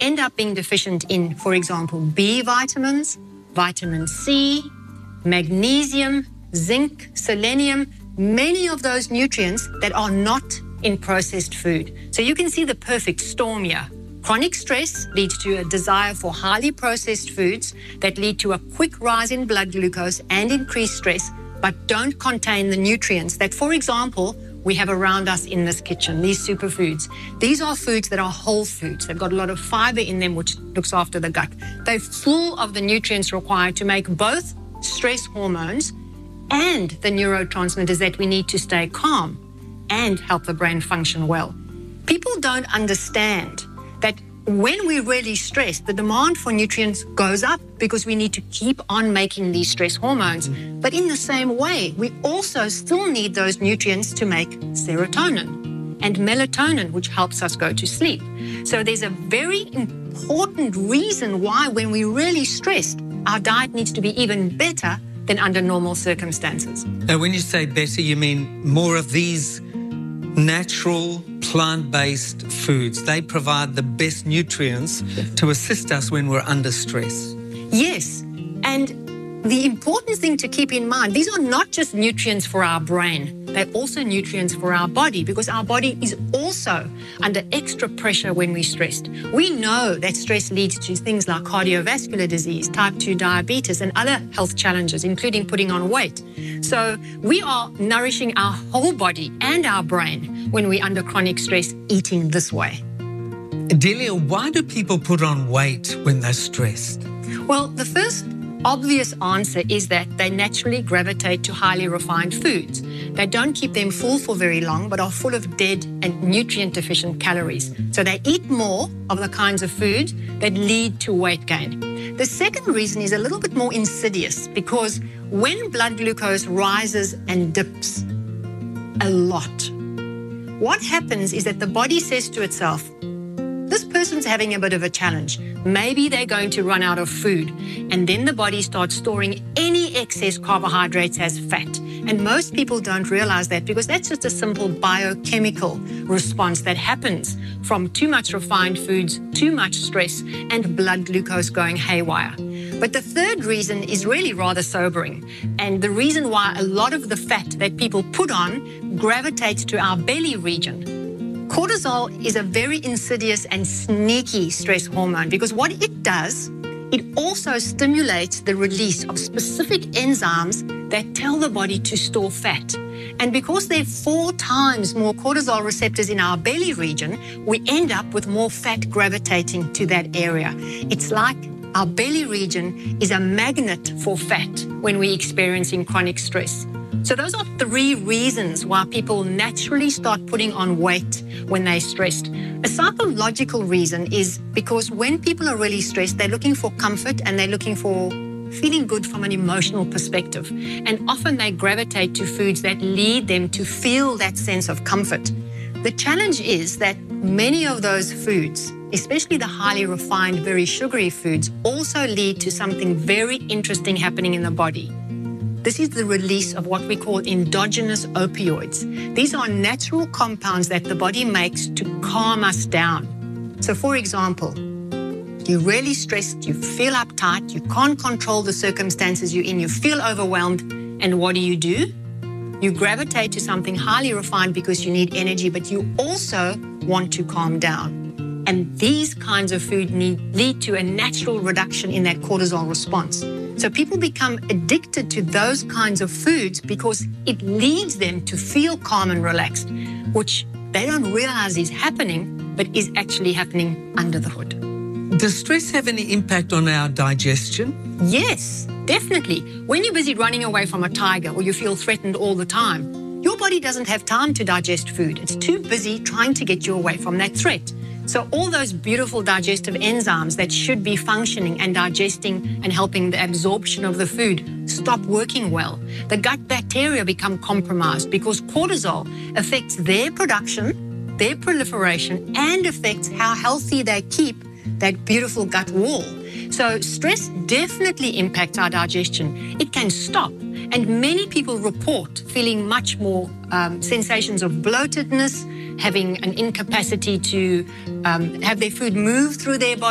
end up being deficient in, for example, B vitamins, vitamin C, magnesium, zinc, selenium, many of those nutrients that are not in processed food. So you can see the perfect storm here. Chronic stress leads to a desire for highly processed foods that lead to a quick rise in blood glucose and increased stress, but don't contain the nutrients that, for example, we have around us in this kitchen, these superfoods. These are foods that are whole foods. They've got a lot of fiber in them, which looks after the gut. They're full of the nutrients required to make both stress hormones and the neurotransmitters that we need to stay calm and help the brain function well. People don't understand that when we're really stressed, the demand for nutrients goes up because we need to keep on making these stress hormones. But in the same way, we also still need those nutrients to make serotonin and melatonin, which helps us go to sleep. So there's a very important reason why when we're really stressed, our diet needs to be even better than under normal circumstances. Now, when you say better, you mean more of these natural, plant-based foods. They provide the best nutrients to assist us when we're under stress. Yes, and the important thing to keep in mind, these are not just nutrients for our brain, they're also nutrients for our body, because our body is also under extra pressure when we're stressed. We know that stress leads to things like cardiovascular disease, type 2 diabetes, and other health challenges, including putting on weight. So we are nourishing our whole body and our brain when we're under chronic stress eating this way. Delia, why do people put on weight when they're stressed? Well, the first obvious answer is that they naturally gravitate to highly refined foods. They don't keep them full for very long, but are full of dead and nutrient-deficient calories. So they eat more of the kinds of food that lead to weight gain. The second reason is a little bit more insidious, because when blood glucose rises and dips a lot, what happens is that the body says to itself, this person's having a bit of a challenge. Maybe they're going to run out of food. And then the body starts storing any excess carbohydrates as fat. And most people don't realize that, because that's just a simple biochemical response that happens from too much refined foods, too much stress, and blood glucose going haywire. But the third reason is really rather sobering. And the reason why a lot of the fat that people put on gravitates to our belly region. Cortisol is a very insidious and sneaky stress hormone, because what it does, it also stimulates the release of specific enzymes that tell the body to store fat. And because there are 4 times more cortisol receptors in our belly region, we end up with more fat gravitating to that area. It's like our belly region is a magnet for fat when we're experiencing chronic stress. So those are 3 reasons why people naturally start putting on weight when they're stressed. A psychological reason is because when people are really stressed, they're looking for comfort and they're looking for feeling good from an emotional perspective. And often they gravitate to foods that lead them to feel that sense of comfort. The challenge is that many of those foods, especially the highly refined, very sugary foods, also lead to something very interesting happening in the body. This is the release of what we call endogenous opioids. These are natural compounds that the body makes to calm us down. So, for example, you're really stressed, you feel uptight, you can't control the circumstances you're in, you feel overwhelmed, and what do? You gravitate to something highly refined because you need energy, but you also want to calm down. And these kinds of food lead to a natural reduction in that cortisol response. So people become addicted to those kinds of foods because it leads them to feel calm and relaxed, which they don't realize is happening, but is actually happening under the hood. Does stress have any impact on our digestion? Yes, definitely. When you're busy running away from a tiger or you feel threatened all the time, your body doesn't have time to digest food. It's too busy trying to get you away from that threat. So all those beautiful digestive enzymes that should be functioning and digesting and helping the absorption of the food stop working well. The gut bacteria become compromised because cortisol affects their production, their proliferation, and affects how healthy they keep that beautiful gut wall. So stress definitely impacts our digestion. It can stop. And many people report feeling much more sensations of bloatedness, having an incapacity to have their food move through their body.